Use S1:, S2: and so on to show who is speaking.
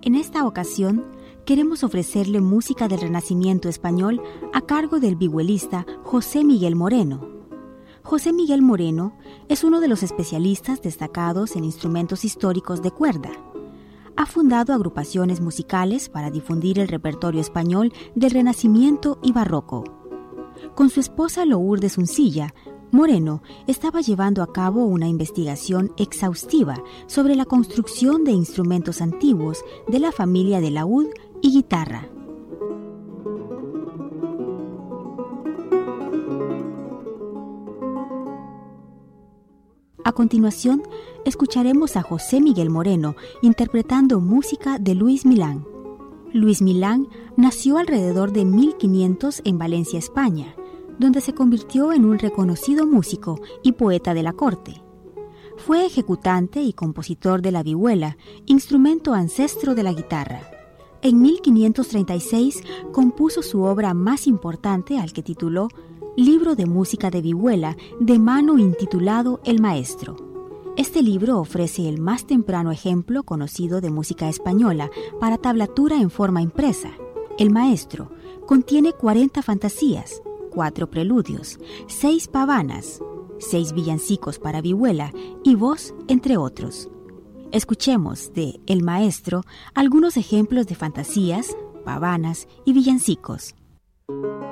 S1: En esta ocasión, queremos ofrecerle música del Renacimiento español a cargo del vihuelista José Miguel Moreno. José Miguel Moreno es uno de los especialistas destacados en instrumentos históricos de cuerda. Ha fundado agrupaciones musicales para difundir el repertorio español del Renacimiento y Barroco. Con su esposa Lourdes Uncilla, Moreno estaba llevando a cabo una investigación exhaustiva sobre la construcción de instrumentos antiguos de la familia de laúd y guitarra. A continuación, escucharemos a José Miguel Moreno interpretando música de Luis Milán. Luis Milán nació alrededor de 1500 en Valencia, España, donde se convirtió en un reconocido músico y poeta de la corte. Fue ejecutante y compositor de la vihuela, instrumento ancestro de la guitarra. En 1536 compuso su obra más importante, al que tituló Libro de música de vihuela, de mano intitulado El Maestro. Este libro ofrece el más temprano ejemplo conocido de música española para tablatura en forma impresa. El Maestro contiene 40 fantasías, 4 preludios, 6 pavanas, 6 villancicos para vihuela y voz, entre otros. Escuchemos de El Maestro algunos ejemplos de fantasías, pavanas y villancicos.